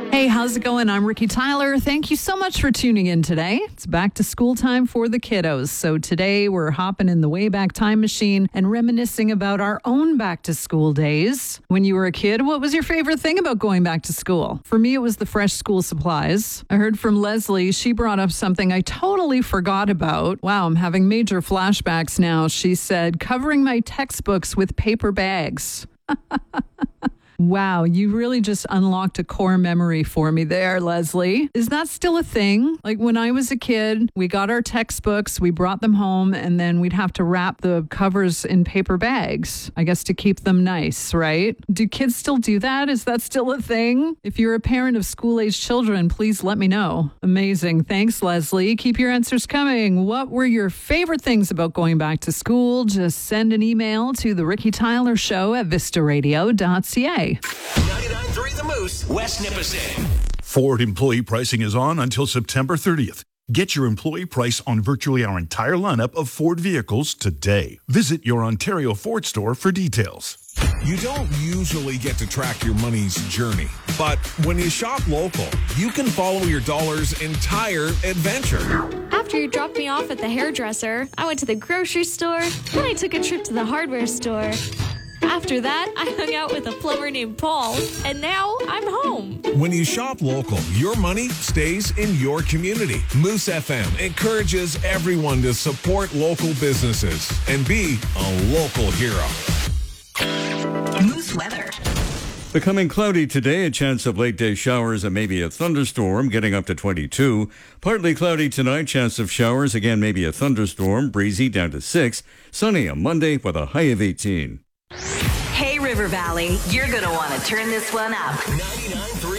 Hey, how's it going? I'm Ricky Tyler. Thank you so much for tuning in today. It's back to school time for the kiddos. So today we're hopping in the Wayback Time machine and reminiscing about our own back to school days. When you were a kid, what was your favorite thing about going back to school? For me, it was the fresh school supplies. I heard from Leslie. She brought up something I totally forgot about. Wow, I'm having major flashbacks now. She said, covering my textbooks with paper bags. Wow, you really just unlocked a core memory for me there, Leslie. Is that still a thing? Like when I was a kid, we got our textbooks, we brought them home, and then we'd have to wrap the covers in paper bags, I guess to keep them nice, right? Do kids still do that? Is that still a thing? If you're a parent of school-age children, please let me know. Amazing. Thanks, Leslie. Keep your answers coming. What were your favorite things about going back to school? Just send an email to the Ricky Tyler Show at vistaradio.ca. 99.3 The Moose, West Nipissing. Ford employee pricing is on until September 30th. Get your employee price on virtually our entire lineup of Ford vehicles today. Visit your Ontario Ford store for details. You don't usually get to track your money's journey, but when you shop local, you can follow your dollar's entire adventure. After you dropped me off at the hairdresser, I went to the grocery store, then I took a trip to the hardware store. After that, I hung out with a plumber named Paul, and now I'm home. When you shop local, your money stays in your community. Moose FM encourages everyone to support local businesses and be a local hero. Moose weather. Becoming cloudy today, a chance of late day showers and maybe a thunderstorm, getting up to 22. Partly cloudy tonight, chance of showers, again maybe a thunderstorm, breezy down to 6. Sunny on Monday with a high of 18. Hey, River Valley, you're going to want to turn this one up. 99.3